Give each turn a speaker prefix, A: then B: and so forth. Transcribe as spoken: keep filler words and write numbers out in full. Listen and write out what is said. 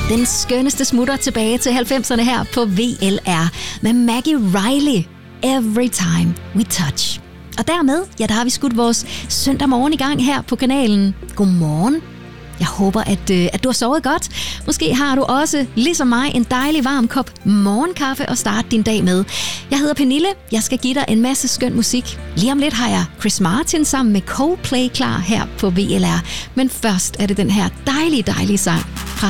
A: Den skønneste smutter tilbage til halvfemserne her på V L R med Maggie Riley. Every time we touch. Og dermed, ja, der har vi skudt vores søndag morgen i gang her på kanalen. Godmorgen. Jeg håber, at, øh, at du har sovet godt. Måske har du også, ligesom mig, en dejlig varm kop morgenkaffe at starte din dag med. Jeg hedder Pernille. Jeg skal give dig en masse skøn musik. Lige om lidt har jeg Chris Martin sammen med Coldplay klar her på V L R. Men først er det den her dejlige, dejlige sang